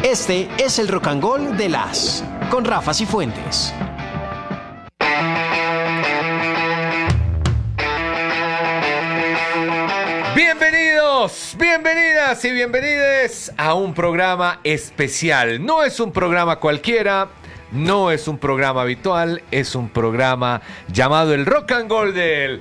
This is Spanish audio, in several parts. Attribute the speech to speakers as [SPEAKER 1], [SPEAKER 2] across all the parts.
[SPEAKER 1] Este es el Rock and Roll de las con Rafa Cifuentes.
[SPEAKER 2] Bienvenidos, bienvenidas y bienvenides a un programa especial. No es un programa cualquiera, no es un programa habitual, es un programa llamado el Rock and Roll del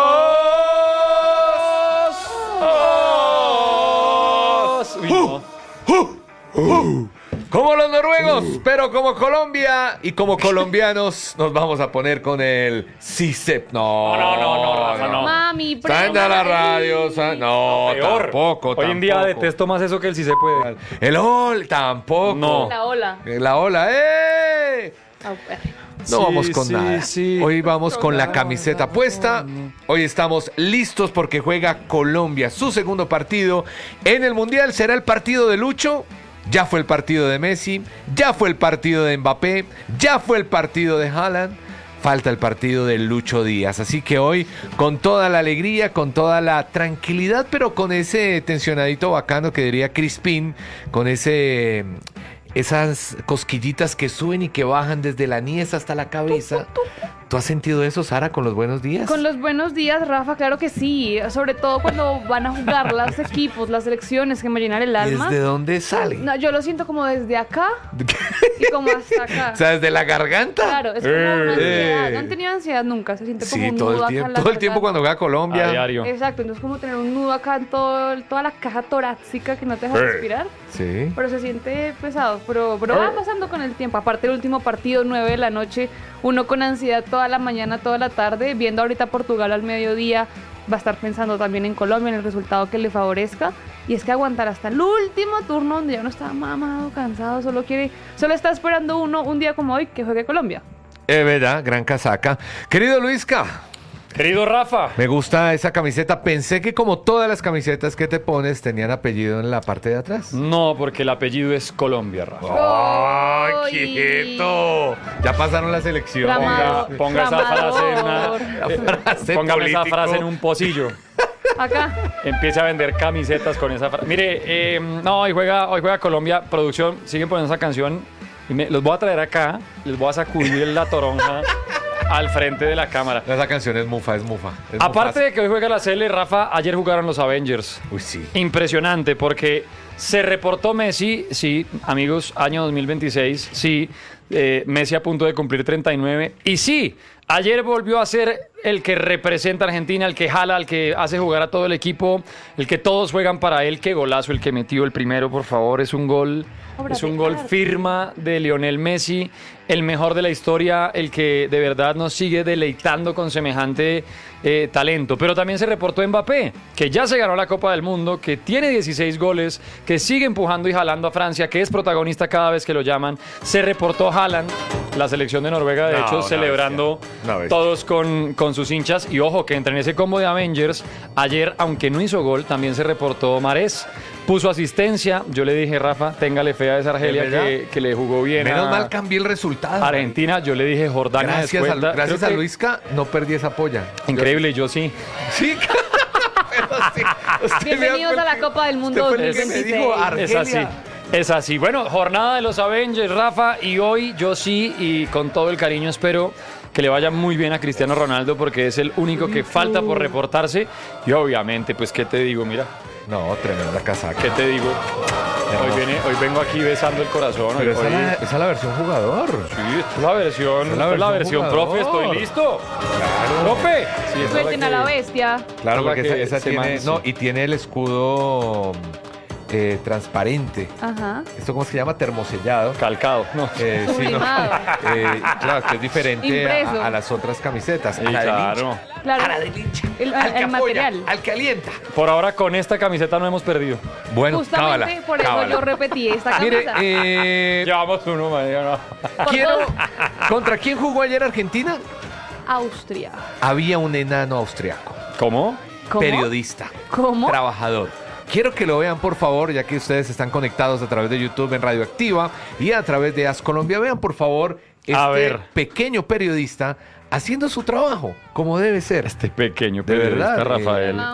[SPEAKER 2] Como los noruegos, pero como Colombia y como colombianos nos vamos a poner con el CICEP. No.
[SPEAKER 3] Mami,
[SPEAKER 2] Sanda la radio. No,
[SPEAKER 4] peor.
[SPEAKER 2] tampoco.
[SPEAKER 4] Hoy en día detesto más eso que el sí se puede.
[SPEAKER 2] El OL, tampoco.
[SPEAKER 4] No.
[SPEAKER 3] La ola.
[SPEAKER 2] La ola, ¡eh! No vamos con nada.
[SPEAKER 4] Sí.
[SPEAKER 2] Hoy vamos con la camiseta puesta. Hoy estamos listos porque juega Colombia su segundo partido en el Mundial. ¿Será el partido de Lucho? Ya fue el partido de Messi, ya fue el partido de Mbappé, ya fue el partido de Haaland. Falta el partido de Lucho Díaz. Así que hoy, con toda la alegría, con toda la tranquilidad, pero con ese tensionadito bacano que diría Crispín, con esas cosquillitas que suben y que bajan desde la niez hasta la cabeza. ¿Tú has sentido eso, Sara, con los buenos días?
[SPEAKER 3] Con los buenos días, Rafa, claro que sí. Sobre todo cuando van a jugar los equipos, las selecciones que me llenan el alma.
[SPEAKER 2] ¿Desde dónde sale?
[SPEAKER 3] No, yo lo siento como desde acá y como hasta acá.
[SPEAKER 2] O sea, desde la garganta.
[SPEAKER 3] Claro, es como una ansiedad. No han tenido ansiedad nunca, se siente como
[SPEAKER 2] Sí,
[SPEAKER 3] un
[SPEAKER 2] todo
[SPEAKER 3] nudo
[SPEAKER 2] el
[SPEAKER 3] acá
[SPEAKER 2] tiempo.
[SPEAKER 3] en la
[SPEAKER 2] Todo el tiempo cuando
[SPEAKER 3] garganta.
[SPEAKER 2] juega Colombia.
[SPEAKER 4] A diario.
[SPEAKER 3] Exacto, entonces como tener un nudo acá en toda la caja torácica que no te deja respirar.
[SPEAKER 2] Sí.
[SPEAKER 3] Pero se siente pesado, pero va pasando con el tiempo. Aparte el último partido, 9 de la noche, uno con ansiedad toda la mañana, toda la tarde, viendo ahorita Portugal al mediodía, va a estar pensando también en Colombia, en el resultado que le favorezca. Y es que aguantar hasta el último turno donde ya uno está mamado, cansado, solo está esperando un día como hoy que juegue Colombia.
[SPEAKER 2] Es verdad, gran casaca. Querido Luisca,
[SPEAKER 4] Querido Rafa.
[SPEAKER 2] me gusta esa camiseta. Pensé que como todas las camisetas que te pones tenían apellido en la parte de atrás.
[SPEAKER 4] No, porque el apellido es Colombia, Rafa.
[SPEAKER 2] ¡Ay, quieto! Ya pasaron las elecciones.
[SPEAKER 3] Ramador.
[SPEAKER 4] Ponga esa frase en
[SPEAKER 2] Frase
[SPEAKER 4] póngame esa
[SPEAKER 2] político.
[SPEAKER 4] frase en un pocillo.
[SPEAKER 3] Acá.
[SPEAKER 4] Empiece a vender camisetas con esa frase. Mire, no, hoy juega Colombia. Producción, siguen poniendo esa canción. Y los voy a traer acá. Les voy a sacudir la toronja al frente de la cámara.
[SPEAKER 2] Esa canción es mufa, es mufa. Es
[SPEAKER 4] Aparte
[SPEAKER 2] mufaza.
[SPEAKER 4] de que hoy juega la CL, Rafa, ayer jugaron los Avengers.
[SPEAKER 2] Uy, sí.
[SPEAKER 4] Impresionante, porque se reportó Messi, sí, amigos, año 2026, sí, Messi a punto de cumplir 39, y sí, ayer volvió a ser el que representa a Argentina, el que jala, el que hace jugar a todo el equipo, el que todos juegan para él. Qué golazo el que metió el primero, por favor, es un gol firma de Lionel Messi, el mejor de la historia, el que de verdad nos sigue deleitando con semejante talento. Pero también se reportó Mbappé, que ya se ganó la Copa del Mundo, que tiene 16 goles, que sigue empujando y jalando a Francia, que es protagonista cada vez que lo llaman. Se reportó Haaland, la selección de Noruega, de hecho, celebrando todos con sus hinchas. Y ojo, que entre en ese combo de Avengers, ayer, aunque no hizo gol, también se reportó Mahrez. Puso asistencia. Yo le dije, Rafa, téngale fe a esa Argelia que le jugó bien.
[SPEAKER 2] Menos mal cambié el resultado.
[SPEAKER 4] Argentina, yo le dije, Jordania descuenta.
[SPEAKER 2] Gracias a Luisca, no perdí esa polla.
[SPEAKER 4] Increíble, yo sí.
[SPEAKER 2] Sí, pero sí.
[SPEAKER 3] Bienvenidos a la Copa del Mundo
[SPEAKER 2] Usted fue el que me
[SPEAKER 3] 2026.
[SPEAKER 2] dijo
[SPEAKER 4] Es así.
[SPEAKER 2] Argelia.
[SPEAKER 4] Es así. Bueno, jornada de los Avengers, Rafa, y hoy yo sí, y con todo el cariño espero que le vaya muy bien a Cristiano Ronaldo, porque es el único que falta por reportarse. Y obviamente, pues, ¿qué te digo? Mira,
[SPEAKER 2] No, tremenda casaca.
[SPEAKER 4] ¿qué te digo? Hoy vengo aquí besando el corazón.
[SPEAKER 2] Pero
[SPEAKER 4] Hoy-
[SPEAKER 2] esa es la versión jugador.
[SPEAKER 4] Sí, esta es la versión,
[SPEAKER 2] Esta es la versión
[SPEAKER 4] profe,
[SPEAKER 2] jugador.
[SPEAKER 4] estoy listo.
[SPEAKER 2] Claro.
[SPEAKER 4] Profe. Sí, esta es
[SPEAKER 3] Suelten
[SPEAKER 4] la
[SPEAKER 3] a la
[SPEAKER 4] que-
[SPEAKER 3] bestia.
[SPEAKER 2] Claro,
[SPEAKER 4] la
[SPEAKER 2] porque
[SPEAKER 4] que
[SPEAKER 2] esa
[SPEAKER 4] se
[SPEAKER 2] tiene.
[SPEAKER 4] mancha.
[SPEAKER 2] No, y tiene el escudo transparente.
[SPEAKER 3] Ajá.
[SPEAKER 2] ¿Esto cómo se llama? Termosellado.
[SPEAKER 4] Calcado. No.
[SPEAKER 2] Sí, no.
[SPEAKER 3] Sublimado.
[SPEAKER 2] Claro, que es diferente
[SPEAKER 3] Impreso.
[SPEAKER 2] a las otras camisetas.
[SPEAKER 4] Sí,
[SPEAKER 2] a la del
[SPEAKER 4] claro.
[SPEAKER 2] hincha.
[SPEAKER 3] Claro.
[SPEAKER 2] A la del hincha.
[SPEAKER 3] El
[SPEAKER 2] al que apoya,
[SPEAKER 3] material.
[SPEAKER 2] al que alienta.
[SPEAKER 4] Por ahora con esta camiseta no hemos perdido.
[SPEAKER 2] Bueno,
[SPEAKER 3] Justamente
[SPEAKER 2] cábala,
[SPEAKER 3] por eso
[SPEAKER 2] cábala.
[SPEAKER 3] yo repetí esta
[SPEAKER 2] Mire,
[SPEAKER 3] camisa.
[SPEAKER 4] Llevamos uno, María.
[SPEAKER 2] quiero. ¿Contra quién jugó ayer Argentina?
[SPEAKER 3] Austria.
[SPEAKER 2] Había un enano austriaco.
[SPEAKER 4] ¿Cómo?
[SPEAKER 3] ¿Cómo?
[SPEAKER 2] Periodista.
[SPEAKER 3] ¿Cómo?
[SPEAKER 2] Trabajador. Quiero que lo vean, por favor, ya que ustedes están conectados a través de YouTube en Radioactiva y a través de As Colombia. Vean, por favor,
[SPEAKER 4] A ver.
[SPEAKER 2] pequeño periodista haciendo su trabajo, como debe ser.
[SPEAKER 4] Este pequeño
[SPEAKER 2] De
[SPEAKER 4] periodista,
[SPEAKER 2] verdad,
[SPEAKER 4] Rafael.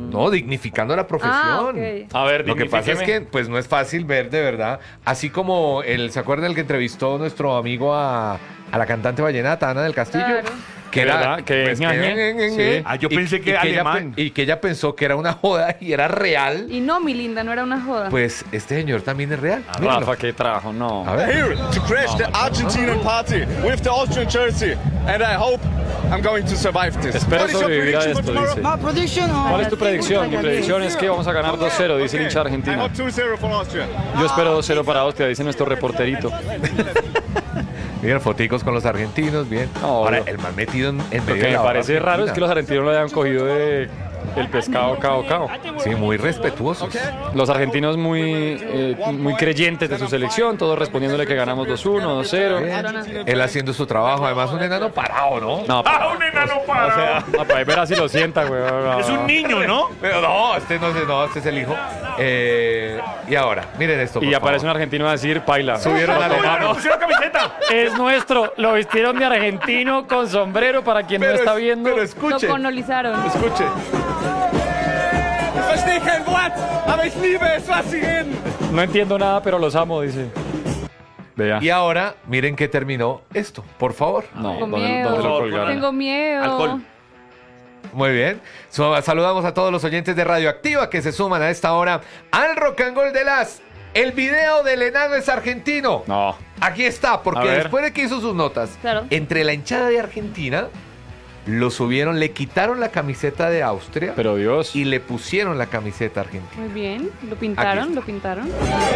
[SPEAKER 2] No, dignificando la profesión.
[SPEAKER 3] ok.
[SPEAKER 4] A ver,
[SPEAKER 2] Lo que pasa es que pues no es fácil ver de verdad, así como ¿se acuerdan el que entrevistó nuestro amigo a la cantante vallenata, Ana del Castillo?
[SPEAKER 3] Claro.
[SPEAKER 2] Que
[SPEAKER 4] ¿Verdad? Que-
[SPEAKER 2] sí.
[SPEAKER 5] Yo pensé que alemán.
[SPEAKER 2] Y que ella pensó que era una joda y era real.
[SPEAKER 3] Y no, mi linda, no era una joda.
[SPEAKER 2] Pues este señor también es real. Mírenlo.
[SPEAKER 4] Rafa, qué trabajo, no.
[SPEAKER 2] A ver.
[SPEAKER 6] Here to crash the Argentinian party with the Austrian jersey, and I hope I'm going to survive this.
[SPEAKER 4] Espero
[SPEAKER 6] What is your
[SPEAKER 4] sobrevivir a
[SPEAKER 6] prediction
[SPEAKER 4] esto,
[SPEAKER 6] for
[SPEAKER 4] dice.
[SPEAKER 6] tomorrow?
[SPEAKER 4] ¿Cuál es tu predicción? Mi predicción es que vamos a ganar 2-0, dice el hincha
[SPEAKER 6] I
[SPEAKER 4] argentino.
[SPEAKER 6] hope 2-0 for Austria.
[SPEAKER 4] Yo espero 2-0 para Austria, dice nuestro reporterito.
[SPEAKER 2] Miren, foticos con los argentinos, bien.
[SPEAKER 4] No,
[SPEAKER 2] Ahora,
[SPEAKER 4] obvio.
[SPEAKER 2] el mal metido en
[SPEAKER 4] Lo
[SPEAKER 2] medio
[SPEAKER 4] que
[SPEAKER 2] de
[SPEAKER 4] me
[SPEAKER 2] la
[SPEAKER 4] parece
[SPEAKER 2] barra
[SPEAKER 4] raro es
[SPEAKER 2] argentina.
[SPEAKER 4] que los argentinos lo hayan cogido de el pescado cao.
[SPEAKER 2] Sí, muy respetuosos.
[SPEAKER 4] Los argentinos muy creyentes de su selección, todos respondiéndole que ganamos 2-1, 2-0.
[SPEAKER 2] Bien. Él haciendo su trabajo, además un enano parado, ¿no?
[SPEAKER 4] No,
[SPEAKER 5] ¡Un enano parado!
[SPEAKER 4] no, para ver así lo sienta, güey.
[SPEAKER 5] Es un niño, ¿no?
[SPEAKER 2] Pero no, este es el hijo. Y ahora, miren esto.
[SPEAKER 4] Y
[SPEAKER 2] por
[SPEAKER 4] aparece un
[SPEAKER 2] favor.
[SPEAKER 4] argentino a decir, paila.
[SPEAKER 2] Subieron al
[SPEAKER 5] ¡No,
[SPEAKER 2] enano.
[SPEAKER 5] pusieron camiseta!
[SPEAKER 4] Es nuestro, lo vistieron de argentino con sombrero para quien no está viendo.
[SPEAKER 2] Pero
[SPEAKER 3] Lo
[SPEAKER 2] escuchen.
[SPEAKER 3] colonizaron.
[SPEAKER 2] Escuchen.
[SPEAKER 6] Verstehe kein Wort, aber ich liebe es, was sie reden.
[SPEAKER 4] No entiendo nada, pero los amo, dice. Vea.
[SPEAKER 2] Y ahora, miren que terminó esto, por favor.
[SPEAKER 4] No,
[SPEAKER 3] Tengo
[SPEAKER 4] ¿dónde lo
[SPEAKER 3] miedo.
[SPEAKER 4] colgaron?
[SPEAKER 3] Tengo miedo.
[SPEAKER 5] Alcohol.
[SPEAKER 2] Muy bien. Saludamos a todos los oyentes de Radioactiva que se suman a esta hora al Rock and Roll de las. El video del enano es argentino.
[SPEAKER 4] No.
[SPEAKER 2] Aquí está, porque
[SPEAKER 4] A ver.
[SPEAKER 2] después de que hizo sus notas,
[SPEAKER 3] Claro.
[SPEAKER 2] entre la hinchada de Argentina, lo subieron, le quitaron la camiseta de Austria
[SPEAKER 4] Pero Dios.
[SPEAKER 2] y le pusieron la camiseta argentina.
[SPEAKER 3] Muy bien. Lo
[SPEAKER 2] Aquí
[SPEAKER 3] pintaron,
[SPEAKER 2] está.
[SPEAKER 3] lo pintaron.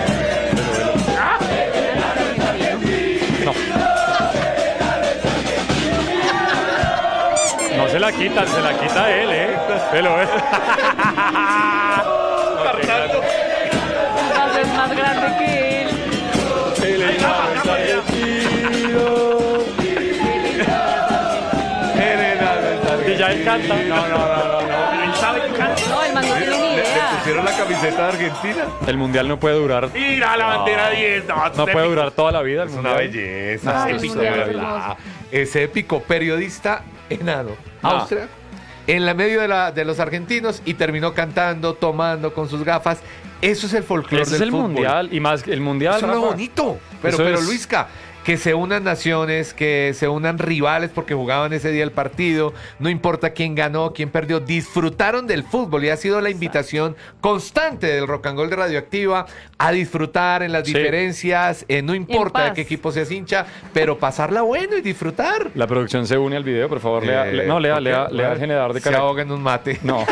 [SPEAKER 4] No se la quitan, se la quita él, ¿eh? Velo, ¿eh?
[SPEAKER 3] Va a ser más grande que él.
[SPEAKER 4] Y ya él canta.
[SPEAKER 5] Pero él sabe que canta.
[SPEAKER 3] No, el man no tiene ni
[SPEAKER 2] Le
[SPEAKER 3] idea.
[SPEAKER 2] pusieron la camiseta de Argentina.
[SPEAKER 4] El mundial no puede durar.
[SPEAKER 5] Mira la bandera 10.
[SPEAKER 4] No puede durar toda la vida. El
[SPEAKER 2] Es una
[SPEAKER 4] mundial.
[SPEAKER 2] belleza.
[SPEAKER 3] Ay,
[SPEAKER 2] es
[SPEAKER 3] el
[SPEAKER 2] épico,
[SPEAKER 3] mundial
[SPEAKER 2] de
[SPEAKER 3] es
[SPEAKER 2] verdad.
[SPEAKER 3] hermoso.
[SPEAKER 2] Es épico. Periodista enano.
[SPEAKER 4] Ah.
[SPEAKER 2] Austria. En la medio de los argentinos y terminó cantando, tomando con sus gafas. Eso es el folclore
[SPEAKER 4] Ese
[SPEAKER 2] del
[SPEAKER 4] es el
[SPEAKER 2] fútbol.
[SPEAKER 4] mundial. Y más el mundial.
[SPEAKER 2] Eso es lo
[SPEAKER 4] Rafa.
[SPEAKER 2] bonito. Pero,
[SPEAKER 4] Eso
[SPEAKER 2] pero
[SPEAKER 4] es-
[SPEAKER 2] Luisca, que se unan naciones, que se unan rivales porque jugaban ese día el partido, no importa quién ganó, quién perdió, disfrutaron del fútbol y ha sido la invitación constante del Rock and Roll de Radioactiva a disfrutar en las
[SPEAKER 4] Sí.
[SPEAKER 2] diferencias, no importa de
[SPEAKER 3] paz.
[SPEAKER 2] qué equipo seas hincha, pero pasarla bueno y disfrutar.
[SPEAKER 4] La producción se une al video, por favor. Lea el generador de
[SPEAKER 2] Se
[SPEAKER 4] Caracas.
[SPEAKER 2] ahoga en un mate.
[SPEAKER 4] No.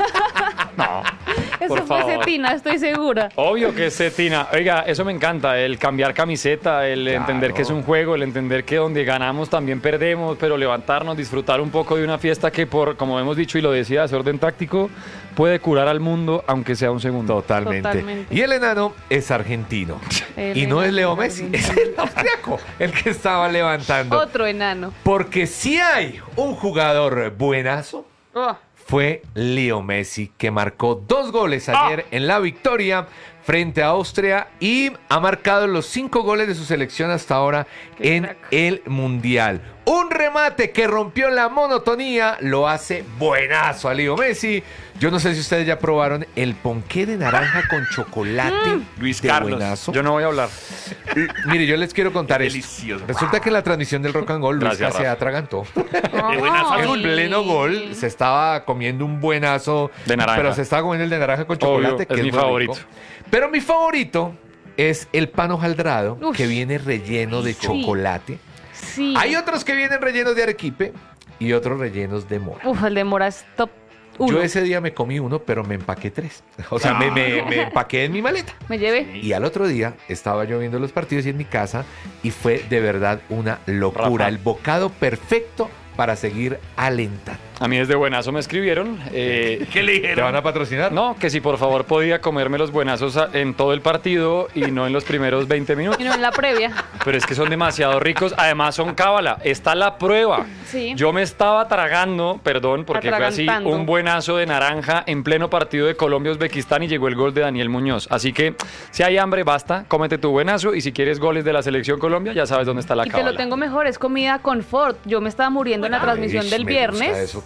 [SPEAKER 4] No.
[SPEAKER 3] Eso
[SPEAKER 4] Por
[SPEAKER 3] fue
[SPEAKER 4] favor.
[SPEAKER 3] Cetina, estoy segura.
[SPEAKER 4] Obvio que es Cetina. Oiga, eso me encanta, el cambiar camiseta, el
[SPEAKER 2] Claro.
[SPEAKER 4] entender que es un juego, el entender que donde ganamos también perdemos, pero levantarnos, disfrutar un poco de una fiesta que como hemos dicho y lo decía, ese orden táctico, puede curar al mundo aunque sea un segundo.
[SPEAKER 2] Totalmente. Y el enano es argentino.
[SPEAKER 3] El
[SPEAKER 2] Y no es
[SPEAKER 3] enano
[SPEAKER 2] Leo
[SPEAKER 3] es
[SPEAKER 2] Messi, es
[SPEAKER 3] argentino.
[SPEAKER 2] el austriaco el que estaba levantando.
[SPEAKER 3] Otro enano.
[SPEAKER 2] Porque si hay un jugador buenazo,
[SPEAKER 3] Oh,
[SPEAKER 2] fue Leo Messi, que marcó 2 goles ayer en la victoria frente a Austria y ha marcado los 5 goles de su selección hasta ahora
[SPEAKER 3] Qué
[SPEAKER 2] en
[SPEAKER 3] crack.
[SPEAKER 2] el Mundial. Un remate que rompió la monotonía, lo hace buenazo a Leo Messi. Yo no sé si ustedes ya probaron el ponqué de naranja con chocolate.
[SPEAKER 5] Luis
[SPEAKER 2] de
[SPEAKER 5] Carlos.
[SPEAKER 2] buenazo.
[SPEAKER 4] Yo no voy a hablar.
[SPEAKER 2] Mire, yo les quiero contar esto.
[SPEAKER 5] Delicioso.
[SPEAKER 2] Resulta que en la transmisión del Rock and Roll, Luis
[SPEAKER 4] Gracias,
[SPEAKER 2] se
[SPEAKER 4] Rafa.
[SPEAKER 2] atragantó.
[SPEAKER 5] buenazo
[SPEAKER 3] ay.
[SPEAKER 2] En pleno gol se estaba comiendo un buenazo
[SPEAKER 4] De naranja.
[SPEAKER 2] pero se estaba comiendo el de naranja con
[SPEAKER 4] Obvio,
[SPEAKER 2] chocolate, que
[SPEAKER 4] es
[SPEAKER 2] es
[SPEAKER 4] mi
[SPEAKER 2] muy
[SPEAKER 4] favorito.
[SPEAKER 2] rico. Pero mi favorito es el pan hojaldrado,
[SPEAKER 3] Uf.
[SPEAKER 2] que viene relleno de
[SPEAKER 3] Sí.
[SPEAKER 2] chocolate.
[SPEAKER 3] Sí.
[SPEAKER 2] Hay otros que vienen rellenos de arequipe y otros rellenos de mora.
[SPEAKER 3] Uf, el de Mora es top 1.
[SPEAKER 2] Yo ese día me comí uno, pero me empaqué 3. O sea, me empaqué en mi maleta.
[SPEAKER 3] Me llevé.
[SPEAKER 2] Y al otro día estaba yo viendo los partidos y en mi casa y fue de verdad una locura.
[SPEAKER 4] Rafa.
[SPEAKER 2] El bocado perfecto para seguir alentando.
[SPEAKER 4] A mí desde Buenazo me escribieron.
[SPEAKER 5] ¿Qué le
[SPEAKER 2] ¿Te
[SPEAKER 5] dijeron?
[SPEAKER 2] van a patrocinar?
[SPEAKER 4] No, que si por favor podía comerme los buenazos en todo el partido y no en los primeros 20 minutos.
[SPEAKER 3] Y no en la previa.
[SPEAKER 4] Pero es que son demasiado ricos. Además son cábala. Está la prueba.
[SPEAKER 3] Sí.
[SPEAKER 4] Yo me estaba tragando, perdón, porque fue así,
[SPEAKER 3] Atragantando.
[SPEAKER 4] un buenazo de naranja en pleno partido de Colombia-Uzbekistán y llegó el gol de Daniel Muñoz. Así que si hay hambre, basta, cómete tu buenazo y si quieres goles de la selección Colombia, ya sabes dónde está la
[SPEAKER 3] Y te lo
[SPEAKER 4] cábala.
[SPEAKER 3] tengo mejor, es comida confort. Yo me estaba muriendo en la transmisión del
[SPEAKER 2] Me gusta
[SPEAKER 3] viernes.
[SPEAKER 2] eso,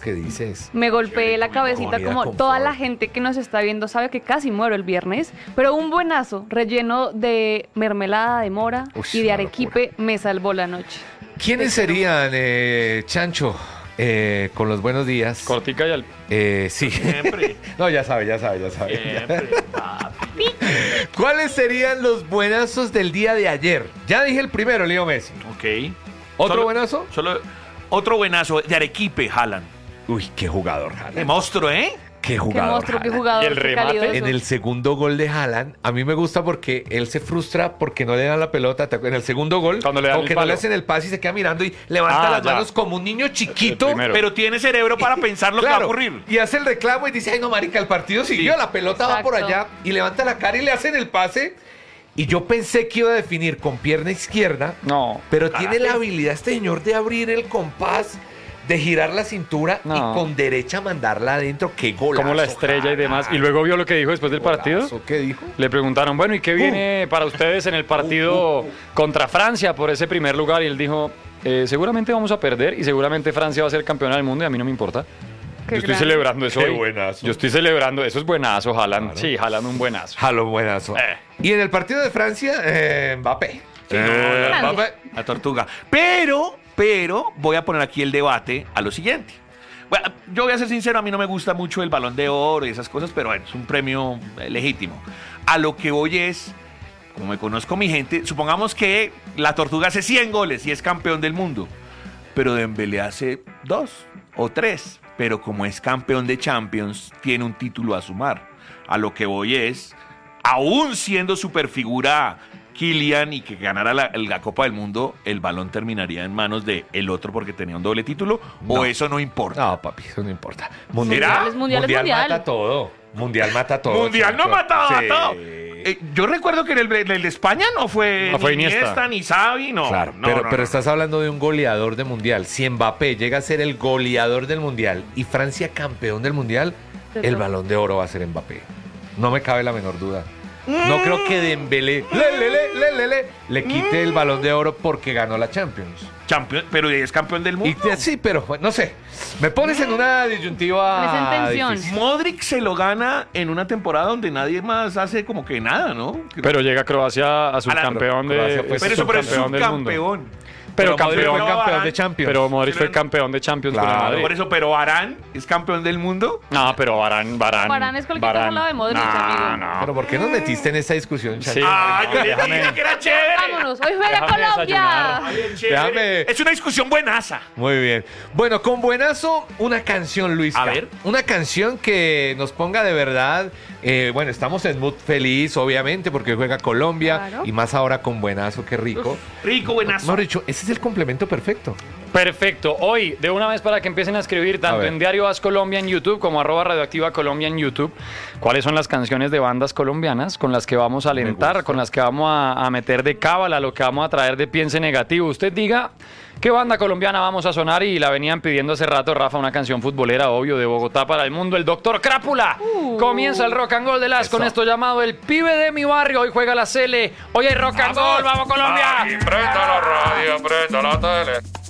[SPEAKER 2] que dices.
[SPEAKER 3] Me golpeé la cabecita
[SPEAKER 2] comida
[SPEAKER 3] como
[SPEAKER 2] con
[SPEAKER 3] toda
[SPEAKER 2] flor.
[SPEAKER 3] la gente que nos está viendo sabe que casi muero el viernes, pero un buenazo relleno de mermelada de mora
[SPEAKER 2] Uy,
[SPEAKER 3] y de
[SPEAKER 2] una
[SPEAKER 3] arequipe me salvó la noche.
[SPEAKER 2] ¿Quiénes serían, Chancho, con los buenos días?
[SPEAKER 4] Cortica y al...
[SPEAKER 2] Sí.
[SPEAKER 5] Siempre.
[SPEAKER 2] No, ya sabe.
[SPEAKER 5] Siempre.
[SPEAKER 2] ¿Cuáles serían los buenazos del día de ayer? Ya dije el primero, Leo Messi.
[SPEAKER 5] Ok.
[SPEAKER 2] ¿Otro
[SPEAKER 5] Solo-
[SPEAKER 2] buenazo?
[SPEAKER 5] Solo otro buenazo de Arequipe, Haaland.
[SPEAKER 2] Uy, qué jugador,
[SPEAKER 5] De
[SPEAKER 2] Haaland.
[SPEAKER 5] monstruo, ¿eh?
[SPEAKER 2] Qué
[SPEAKER 3] Qué
[SPEAKER 2] jugador.
[SPEAKER 3] monstruo, qué
[SPEAKER 2] Haaland.
[SPEAKER 3] jugador,
[SPEAKER 4] ¿Y el
[SPEAKER 3] qué
[SPEAKER 4] remate?
[SPEAKER 3] calidoso.
[SPEAKER 2] En el segundo gol de Haaland, a mí me gusta porque él se frustra porque no le dan la pelota. En el segundo gol,
[SPEAKER 4] Cuando le dan
[SPEAKER 2] como
[SPEAKER 4] el
[SPEAKER 2] que no le
[SPEAKER 4] palo.
[SPEAKER 2] hacen el pase y se queda mirando y levanta las
[SPEAKER 4] ya.
[SPEAKER 2] manos como un niño chiquito.
[SPEAKER 4] El primero.
[SPEAKER 5] Pero tiene cerebro para pensar lo que va a
[SPEAKER 2] Claro,
[SPEAKER 5] ocurrir.
[SPEAKER 2] y hace el reclamo y dice, ay no, marica, el partido siguió, la pelota va por
[SPEAKER 3] Exacto.
[SPEAKER 2] allá, y levanta la cara y le hacen el pase, y yo pensé que iba a definir con pierna izquierda,
[SPEAKER 4] No.
[SPEAKER 2] pero tiene la habilidad este señor de abrir el compás, de girar la cintura
[SPEAKER 4] No.
[SPEAKER 2] y con derecha mandarla adentro. Qué golazo.
[SPEAKER 4] Como la estrella y demás. Y luego vio lo que dijo después del partido.
[SPEAKER 2] Golazo, ¿qué dijo?
[SPEAKER 4] Le preguntaron, bueno, ¿y qué viene para ustedes en el partido contra Francia por ese primer lugar? Y él dijo, seguramente vamos a perder y seguramente Francia va a ser campeona del mundo y a mí no me importa.
[SPEAKER 3] Qué
[SPEAKER 4] Yo estoy
[SPEAKER 3] grande.
[SPEAKER 4] celebrando eso
[SPEAKER 2] Qué
[SPEAKER 4] hoy.
[SPEAKER 2] buenazo.
[SPEAKER 4] Yo estoy celebrando, eso es buenazo, Haaland. Sí, Haaland un buenazo.
[SPEAKER 2] Jalo, buenazo. Y en el partido de Francia, Mbappé.
[SPEAKER 3] Grande.
[SPEAKER 5] La tortuga. Pero voy a poner aquí el debate a lo siguiente. Bueno, yo voy a ser sincero, a mí no me gusta mucho el Balón de Oro y esas cosas, pero bueno, es un premio legítimo. A lo que voy es, como me conozco mi gente, supongamos que la tortuga hace 100 goles y es campeón del mundo, pero Dembélé hace 2 o 3, pero como es campeón de Champions, tiene un título a sumar. A lo que voy es, aún siendo superfigura Kylian y que ganara la Copa del Mundo, el balón terminaría en manos de el otro porque tenía un doble título,
[SPEAKER 2] No.
[SPEAKER 5] o eso no importa.
[SPEAKER 2] No, papi, eso no importa.
[SPEAKER 5] ¿Será?
[SPEAKER 3] Mundial es mundial.
[SPEAKER 2] mata todo. Mundial mata todo.
[SPEAKER 5] Mundial no
[SPEAKER 2] Chancho.
[SPEAKER 5] mataba
[SPEAKER 2] Sí.
[SPEAKER 5] todo. Yo recuerdo que en el de España no fue,
[SPEAKER 4] No fue
[SPEAKER 5] ni
[SPEAKER 4] Iniesta.
[SPEAKER 5] ni Xavi, no.
[SPEAKER 2] Claro,
[SPEAKER 5] no,
[SPEAKER 2] pero,
[SPEAKER 5] no,
[SPEAKER 2] pero
[SPEAKER 5] no.
[SPEAKER 2] estás hablando de un goleador de mundial. Si Mbappé llega a ser el goleador del mundial y Francia campeón del mundial, el balón de oro va a ser Mbappé. No me cabe la menor duda. No creo que Dembélé le quite el balón de oro porque ganó la Champions.
[SPEAKER 5] Campeón, pero es campeón del
[SPEAKER 2] Y
[SPEAKER 5] mundo.
[SPEAKER 2] sí, pero no sé. Me pones en una disyuntiva.
[SPEAKER 3] Me siento en tensión.
[SPEAKER 2] difícil.
[SPEAKER 5] Modric se lo gana en una temporada donde nadie más hace como que nada, ¿no?
[SPEAKER 4] Pero llega Croacia a subcampeón
[SPEAKER 2] Croacia
[SPEAKER 4] de...
[SPEAKER 2] fue
[SPEAKER 5] pero eso, pero es
[SPEAKER 4] subcampeón del mundo.
[SPEAKER 5] subcampeón.
[SPEAKER 4] Pero
[SPEAKER 2] Modric
[SPEAKER 4] campeón,
[SPEAKER 2] fue campeón
[SPEAKER 5] Varane.
[SPEAKER 2] de Champions.
[SPEAKER 4] Pero Modric fue
[SPEAKER 5] Pero-
[SPEAKER 4] campeón de Champions con el
[SPEAKER 2] Claro.
[SPEAKER 4] Madrid.
[SPEAKER 5] Por eso, pero Varane es campeón del mundo.
[SPEAKER 4] No, pero Varane.
[SPEAKER 3] Varane es cualquier cosa al lado de Modric, amigo.
[SPEAKER 4] No.
[SPEAKER 2] Pero ¿por qué nos metiste en esta discusión, Chancho?
[SPEAKER 4] Sí.
[SPEAKER 5] Yo le
[SPEAKER 4] Déjame.
[SPEAKER 5] dije que era chévere.
[SPEAKER 3] Vámonos, hoy juega
[SPEAKER 4] Déjame
[SPEAKER 3] Colombia.
[SPEAKER 4] desayunar.
[SPEAKER 5] Chévere.
[SPEAKER 2] Déjame.
[SPEAKER 5] Es una discusión buenaza.
[SPEAKER 2] Muy bien. Bueno, con buenazo, una canción, Luis.
[SPEAKER 5] A ver.
[SPEAKER 2] Una canción que nos ponga de verdad. Bueno, estamos en mood feliz, obviamente, porque juega Colombia.
[SPEAKER 3] Claro.
[SPEAKER 2] Y más ahora con buenazo, qué rico.
[SPEAKER 5] Rico, buenazo.
[SPEAKER 2] Mejor dicho, ese es el complemento perfecto.
[SPEAKER 4] Perfecto. Hoy, de una vez para que empiecen a escribir,
[SPEAKER 2] A
[SPEAKER 4] tanto
[SPEAKER 2] ver.
[SPEAKER 4] en Diario As Colombia en YouTube como @Radioactiva Colombia en YouTube, cuáles son las canciones de bandas colombianas con las que vamos a alentar, con las que vamos a meter de cábala, lo que vamos a traer de piense negativo. Usted diga qué banda colombiana vamos a sonar y la venían pidiendo hace rato, Rafa, una canción futbolera, obvio, de Bogotá para el mundo, el Doctor Crápula. Comienza el Rock and Roll de las con esto llamado El Pibe de mi Barrio. Hoy juega la Cele. Hoy hay Rock and Roll. ¡Vamos, Colombia!
[SPEAKER 2] Prenda la radio, prenda la tele.